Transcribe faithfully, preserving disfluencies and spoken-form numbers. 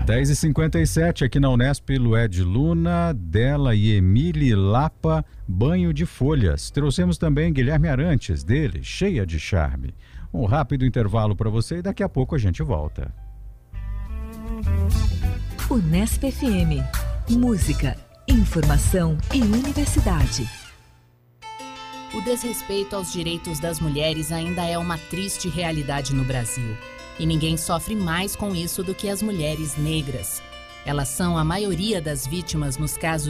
dez e cinquenta e sete aqui na Unesp, Lued Luna, dela e Emile Lapa, Banho de Folhas. Trouxemos também Guilherme Arantes, dele, Cheia de Charme. Um rápido intervalo para você e daqui a pouco a gente volta. Unesp F M. Música, informação e universidade. O desrespeito aos direitos das mulheres ainda é uma triste realidade no Brasil. E ninguém sofre mais com isso do que as mulheres negras. Elas são a maioria das vítimas nos casos